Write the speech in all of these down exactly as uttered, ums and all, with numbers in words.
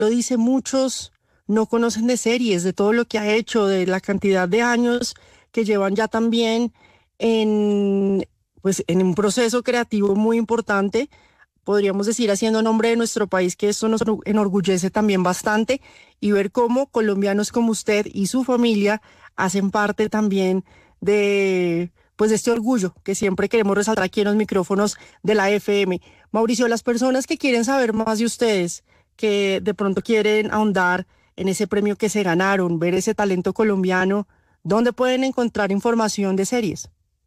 lo dice, muchos no conocen de series, de todo lo que ha hecho, de la cantidad de años que llevan ya también en, pues, en un proceso creativo muy importante. Podríamos decir, haciendo nombre de nuestro país, que esto nos enorgullece también bastante, y ver cómo colombianos como usted y su familia hacen parte también de, pues, de este orgullo que siempre queremos resaltar aquí en los micrófonos de la F M. Mauricio, las personas que quieren saber más de ustedes, que de pronto quieren ahondar en ese premio que se ganaron, ver ese talento colombiano, ¿dónde pueden encontrar información de series?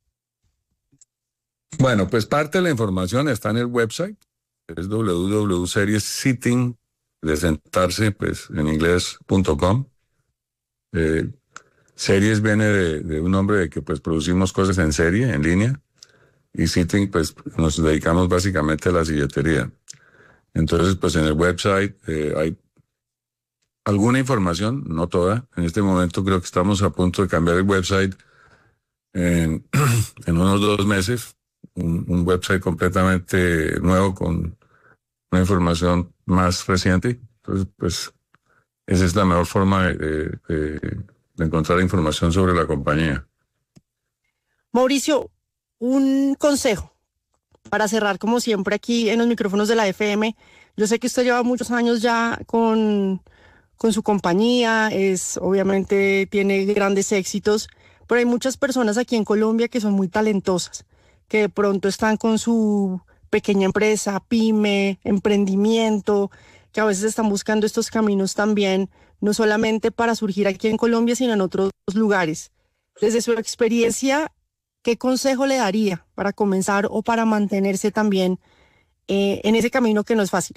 Bueno, pues parte de la información está en el website, es doble u doble u doble u punto series sitting, de sentarse, pues en inglés, punto com. Eh, series viene de, de un nombre de que pues producimos cosas en serie, en línea, y sitting, pues nos dedicamos básicamente a la silletería. Entonces, pues en el website eh, hay alguna información, no toda. En este momento creo que estamos a punto de cambiar el website en, en unos dos meses. Un, un website completamente nuevo con una información más reciente. Entonces, pues, esa es la mejor forma de, de, de, de encontrar información sobre la compañía. Mauricio, un consejo para cerrar, como siempre, aquí en los micrófonos de la F M. Yo sé que usted lleva muchos años ya con, con su compañía, es, obviamente tiene grandes éxitos, pero hay muchas personas aquí en Colombia que son muy talentosas, que de pronto están con su pequeña empresa, pyme, emprendimiento, que a veces están buscando estos caminos también, no solamente para surgir aquí en Colombia, sino en otros lugares. Desde su experiencia, ¿qué consejo le daría para comenzar o para mantenerse también eh, en ese camino que no es fácil?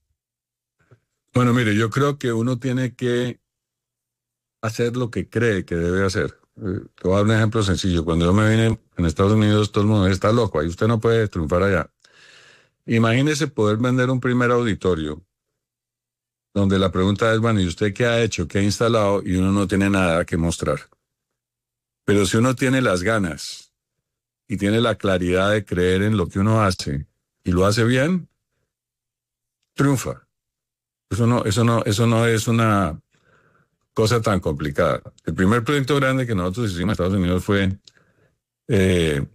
Bueno, mire, yo creo que uno tiene que hacer lo que cree que debe hacer. Eh, te voy a dar un ejemplo sencillo. Cuando yo me vine en Estados Unidos, todo el mundo está loco, ahí usted no puede triunfar allá. Imagínese poder vender un primer auditorio, donde la pregunta es, bueno, ¿y usted qué ha hecho, qué ha instalado? Y uno no tiene nada que mostrar. Pero si uno tiene las ganas y tiene la claridad de creer en lo que uno hace y lo hace bien, triunfa. Eso no, eso no, eso no es una cosa tan complicada. El primer proyecto grande que nosotros hicimos en Estados Unidos fue eh,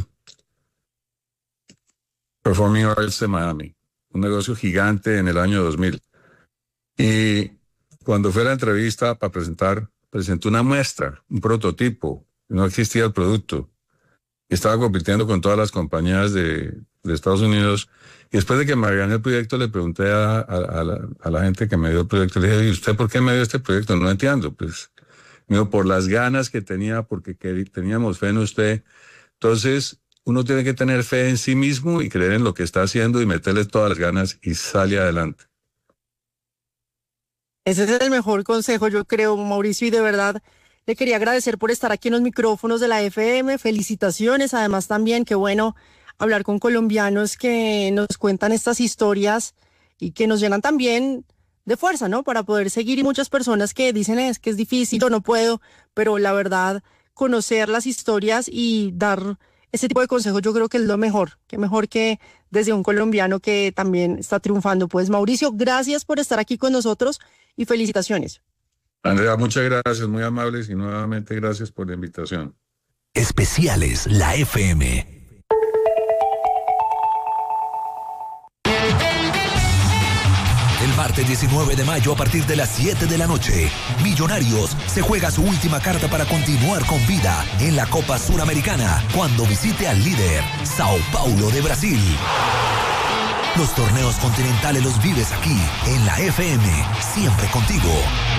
Performing Arts de Miami, un negocio gigante en el año dos mil. Y cuando fue a la entrevista para presentar, presentó una muestra, un prototipo, no existía el producto. Estaba compitiendo con todas las compañías de, de Estados Unidos. Y después de que me gané el proyecto, le pregunté a, a, a, la, a la gente que me dio el proyecto, le dije, ¿y usted por qué me dio este proyecto? No entiendo. Pues, me dijo, por las ganas que tenía, porque que, teníamos fe en usted. Entonces, uno tiene que tener fe en sí mismo y creer en lo que está haciendo y meterle todas las ganas y sale adelante. Ese es el mejor consejo, yo creo, Mauricio, y de verdad le quería agradecer por estar aquí en los micrófonos de la F M. Felicitaciones, además también, qué bueno hablar con colombianos que nos cuentan estas historias y que nos llenan también de fuerza, ¿no? Para poder seguir, y muchas personas que dicen es que es difícil, yo no puedo, pero la verdad, conocer las historias y dar ese tipo de consejos yo creo que es lo mejor, que mejor que desde un colombiano que también está triunfando. Pues Mauricio, gracias por estar aquí con nosotros y felicitaciones. Andrea, muchas gracias, muy amables, y nuevamente gracias por la invitación. Especiales La F M. El martes diecinueve de mayo a partir de las siete de la noche, Millonarios se juega su última carta para continuar con vida en la Copa Suramericana cuando visite al líder, Sao Paulo de Brasil. Los torneos continentales los vives aquí, en la F M, siempre contigo.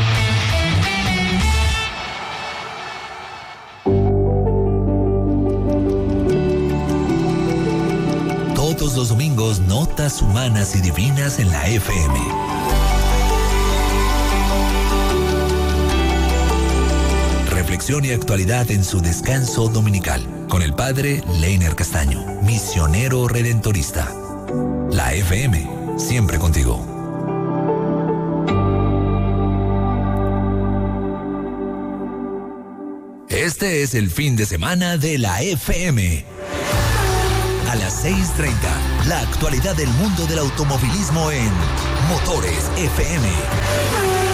Todos los domingos, notas humanas y divinas en la F M. Reflexión y actualidad en su descanso dominical, con el padre Leiner Castaño, misionero redentorista. La F M, siempre contigo. Este es el fin de semana de la F M. A las seis treinta, La actualidad del mundo del automovilismo en Motores F M.